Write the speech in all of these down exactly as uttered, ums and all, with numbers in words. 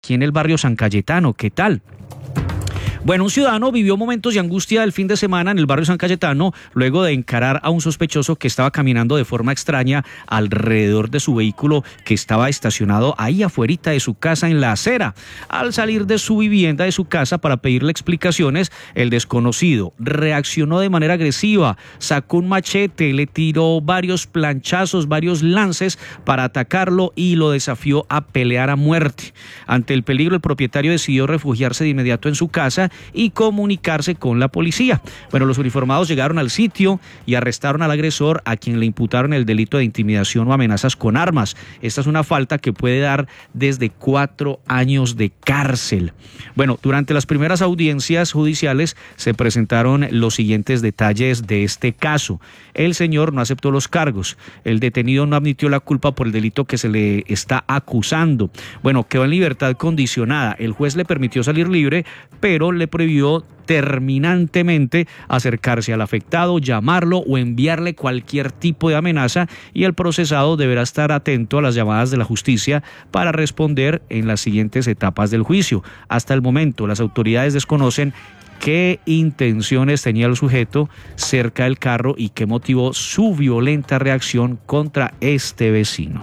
aquí en el barrio San Cayetano. ¿Qué tal? Bueno, un ciudadano vivió momentos de angustia el fin de semana en el barrio San Cayetano luego de encarar a un sospechoso que estaba caminando de forma extraña alrededor de su vehículo que estaba estacionado ahí afuerita de su casa en la acera. Al salir de su vivienda, de su casa, para pedirle explicaciones, el desconocido reaccionó de manera agresiva, sacó un machete, le tiró varios planchazos, varios lances para atacarlo y lo desafió a pelear a muerte. Ante el peligro, el propietario decidió refugiarse de inmediato en su casa y comunicarse con la policía. Bueno, los uniformados llegaron al sitio y arrestaron al agresor, a quien le imputaron el delito de intimidación o amenazas con armas. Esta es una falta que puede dar desde cuatro años de cárcel. Bueno, durante las primeras audiencias judiciales se presentaron los siguientes detalles de este caso. El señor no aceptó los cargos. El detenido no admitió la culpa por el delito que se le está acusando. Bueno, quedó en libertad condicionada. El juez le permitió salir libre, pero le prohibió terminantemente acercarse al afectado, llamarlo o enviarle cualquier tipo de amenaza, y el procesado deberá estar atento a las llamadas de la justicia para responder en las siguientes etapas del juicio. Hasta el momento, las autoridades desconocen qué intenciones tenía el sujeto cerca del carro y qué motivó su violenta reacción contra este vecino.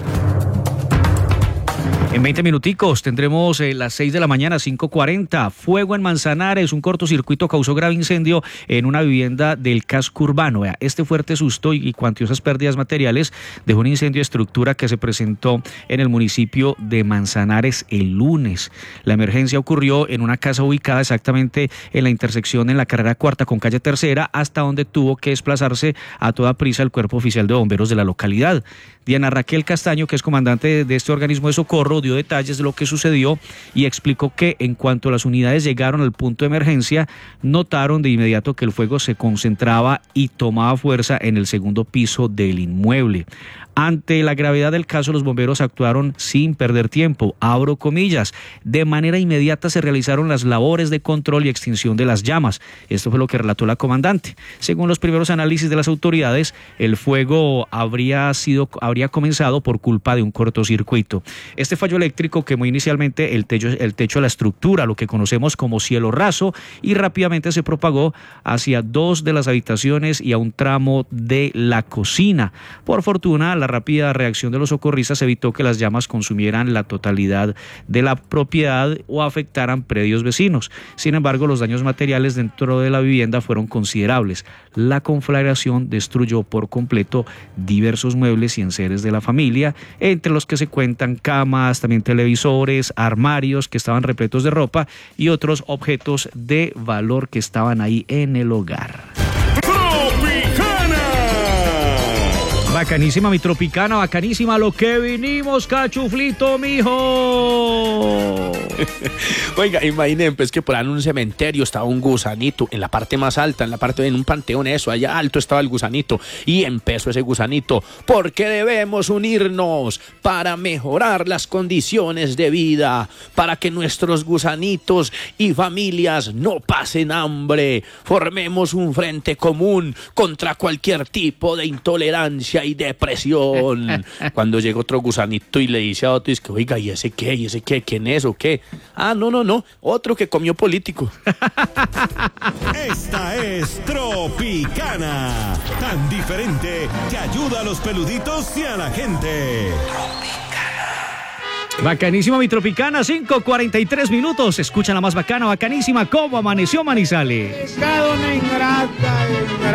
En veinte minuticos tendremos eh, las seis de la mañana, cinco cuarenta. Fuego en Manzanares, un cortocircuito causó grave incendio en una vivienda del casco urbano. Este fuerte susto y cuantiosas pérdidas materiales dejó un incendio de estructura que se presentó en el municipio de Manzanares el lunes. La emergencia ocurrió en una casa ubicada exactamente en la intersección en la carrera cuarta con calle tercera, hasta donde tuvo que desplazarse a toda prisa el cuerpo oficial de bomberos de la localidad. Diana Raquel Castaño, que es comandante de este organismo de socorro, dio detalles de lo que sucedió y explicó que en cuanto las unidades llegaron al punto de emergencia, notaron de inmediato que el fuego se concentraba y tomaba fuerza en el segundo piso del inmueble. Ante la gravedad del caso, los bomberos actuaron sin perder tiempo, abro comillas. De manera inmediata se realizaron las labores de control y extinción de las llamas. Esto fue lo que relató la comandante. Según los primeros análisis de las autoridades, el fuego habría sido, habría comenzado por culpa de un cortocircuito. Este fallo eléctrico quemó inicialmente el techo, el techo de la estructura, lo que conocemos como cielo raso, y rápidamente se propagó hacia dos de las habitaciones y a un tramo de la cocina. Por fortuna, la rápida reacción de los socorristas evitó que las llamas consumieran la totalidad de la propiedad o afectaran predios vecinos. Sin embargo, los daños materiales dentro de la vivienda fueron considerables. La conflagración destruyó por completo diversos muebles y enseres de la familia, entre los que se cuentan camas, también televisores, armarios que estaban repletos de ropa y otros objetos de valor que estaban ahí en el hogar. Bacanísima mi Tropicana, bacanísima lo que vinimos, cachuflito, mijo. Oiga, imaginen pues que por ahí en un cementerio estaba un gusanito en la parte más alta, en la parte en un panteón, eso, allá alto estaba el gusanito, y empezó ese gusanito: porque debemos unirnos para mejorar las condiciones de vida, para que nuestros gusanitos y familias no pasen hambre. Formemos un frente común contra cualquier tipo de intolerancia y depresión. Cuando llega otro gusanito y le dice a otro, es que, oiga, ¿y ese qué? ¿Y ese qué? ¿Quién es o qué? Ah, no, no, no, otro que comió político. Esta es Tropicana, tan diferente que ayuda a los peluditos y a la gente. Bacanísima mi Tropicana, cinco cuarenta y tres minutos. Escucha la más bacana, bacanísima, cómo amaneció Manizales. Una ingrata, ingrata.